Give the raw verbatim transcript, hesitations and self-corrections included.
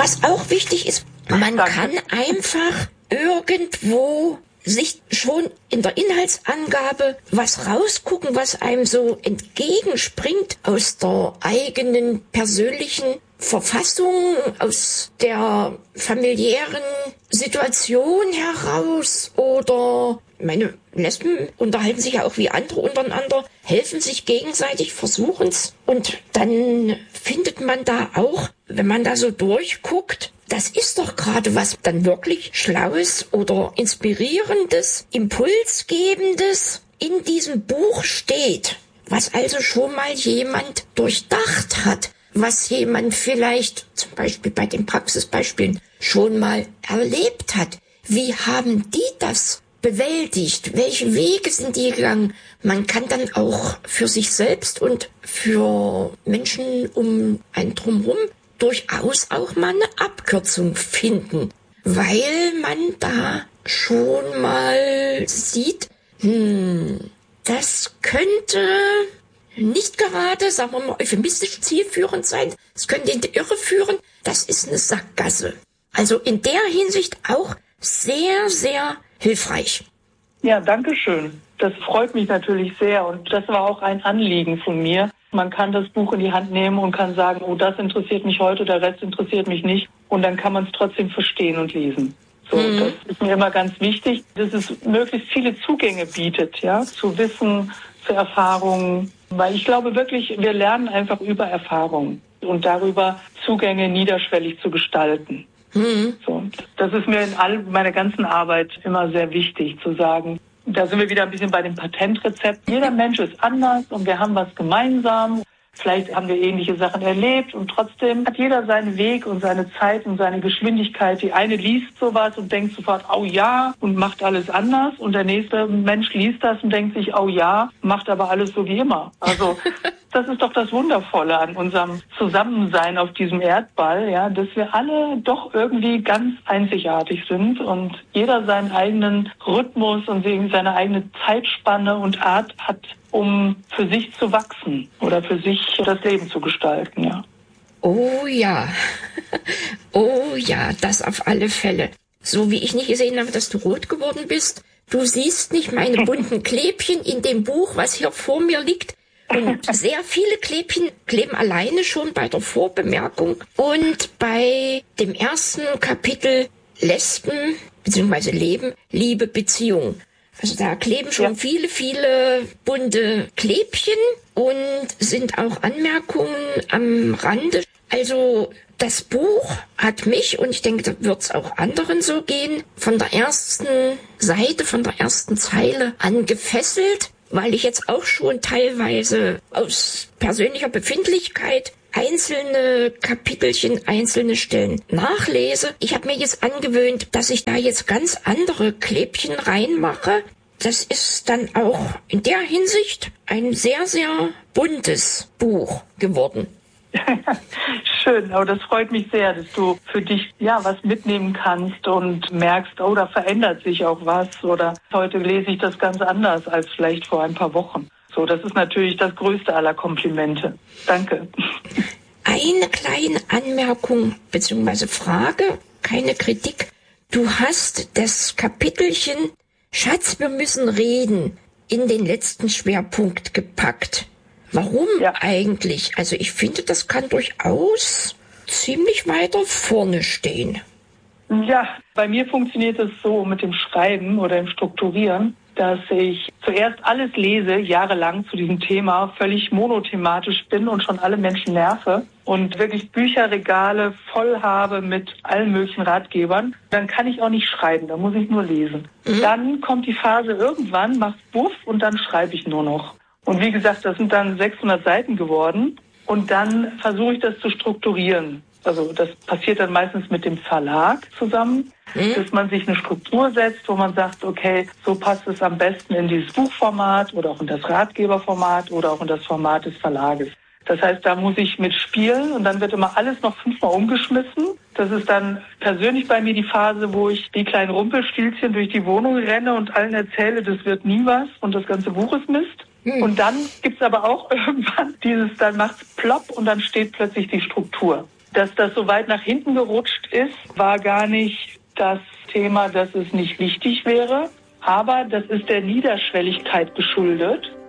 was auch wichtig ist, man Danke. kann einfach irgendwo sich schon in der Inhaltsangabe was rausgucken, was einem so entgegenspringt aus der eigenen persönlichen Verfassung, aus der familiären Situation heraus. Oder meine Lesben unterhalten sich ja auch wie andere untereinander, helfen sich gegenseitig, versuchen's. Und dann findet man da auch, wenn man da so durchguckt, das ist doch gerade was dann wirklich Schlaues oder Inspirierendes, Impulsgebendes in diesem Buch steht, was also schon mal jemand durchdacht hat, was jemand vielleicht zum Beispiel bei den Praxisbeispielen schon mal erlebt hat. Wie haben die das bewältigt? Welche Wege sind die gegangen? Man kann dann auch für sich selbst und für Menschen um einen drumherum durchaus auch mal eine Abkürzung finden, weil man da schon mal sieht, hm, das könnte nicht gerade, sagen wir mal, euphemistisch zielführend sein. Es könnte in die Irre führen. Das ist eine Sackgasse. Also in der Hinsicht auch sehr, sehr hilfreich. Ja, danke schön. Das freut mich natürlich sehr und das war auch ein Anliegen von mir. Man kann das Buch in die Hand nehmen und kann sagen, oh, das interessiert mich heute, der Rest interessiert mich nicht. Und dann kann man es trotzdem verstehen und lesen. So, mhm. Das ist mir immer ganz wichtig, dass es möglichst viele Zugänge bietet, ja, zu Wissen, zu Erfahrungen. Weil ich glaube wirklich, wir lernen einfach über Erfahrungen und darüber Zugänge niederschwellig zu gestalten. Mhm. So, das ist mir in all meiner ganzen Arbeit immer sehr wichtig, zu sagen, da sind wir wieder ein bisschen bei dem Patentrezept. Jeder Mensch ist anders und wir haben was gemeinsam. Vielleicht haben wir ähnliche Sachen erlebt und trotzdem hat jeder seinen Weg und seine Zeit und seine Geschwindigkeit. Die eine liest sowas und denkt sofort, oh ja, und macht alles anders. Und der nächste Mensch liest das und denkt sich, oh ja, macht aber alles so wie immer. Also das ist doch das Wundervolle an unserem Zusammensein auf diesem Erdball, ja, dass wir alle doch irgendwie ganz einzigartig sind und jeder seinen eigenen Rhythmus und seine eigene Zeitspanne und Art hat, um für sich zu wachsen oder für sich das Leben zu gestalten, ja. Oh ja, oh ja, das auf alle Fälle. So wie ich nicht gesehen habe, dass du rot geworden bist. Du siehst nicht meine bunten Klebchen in dem Buch, was hier vor mir liegt. Und sehr viele Klebchen kleben alleine schon bei der Vorbemerkung. Und bei dem ersten Kapitel Lesben bzw. Leben, Liebe, Beziehung. Also da kleben schon ja. viele, viele bunte Klebchen und sind auch Anmerkungen am Rande. Also das Buch hat mich, und ich denke, da wird es auch anderen so gehen, von der ersten Seite, von der ersten Zeile an gefesselt, weil ich jetzt auch schon teilweise aus persönlicher Befindlichkeit einzelne Kapitelchen, einzelne Stellen nachlese. Ich habe mir jetzt angewöhnt, dass ich da jetzt ganz andere Klebchen reinmache. Das ist dann auch in der Hinsicht ein sehr, sehr buntes Buch geworden. Schön, aber das freut mich sehr, dass du für dich ja was mitnehmen kannst und merkst, oh, da verändert sich auch was oder heute lese ich das ganz anders als vielleicht vor ein paar Wochen. So, das ist natürlich das größte aller Komplimente. Danke. Eine kleine Anmerkung bzw. Frage, keine Kritik. Du hast das Kapitelchen Schatz, wir müssen reden in den letzten Schwerpunkt gepackt. Warum ja. eigentlich? Also ich finde, das kann durchaus ziemlich weiter vorne stehen. Ja, bei mir funktioniert es so mit dem Schreiben oder dem Strukturieren, dass ich zuerst alles lese, jahrelang zu diesem Thema, völlig monothematisch bin und schon alle Menschen nerve und wirklich Bücherregale voll habe mit allen möglichen Ratgebern, dann kann ich auch nicht schreiben, dann muss ich nur lesen. Mhm. Dann kommt die Phase irgendwann, macht's Buff und dann schreibe ich nur noch. Und wie gesagt, das sind dann sechshundert Seiten geworden und dann versuche ich das zu strukturieren. Also das passiert dann meistens mit dem Verlag zusammen, mhm. dass man sich eine Struktur setzt, wo man sagt, okay, so passt es am besten in dieses Buchformat oder auch in das Ratgeberformat oder auch in das Format des Verlages. Das heißt, da muss ich mitspielen und dann wird immer alles noch fünfmal umgeschmissen. Das ist dann persönlich bei mir die Phase, wo ich wie kleine Rumpelstilzchen durch die Wohnung renne und allen erzähle, das wird nie was und das ganze Buch ist Mist. Mhm. Und dann gibt's aber auch irgendwann dieses, dann macht's plopp und dann steht plötzlich die Struktur. Dass das so weit nach hinten gerutscht ist, war gar nicht das Thema, dass es nicht wichtig wäre. Aber das ist der Niederschwelligkeit geschuldet.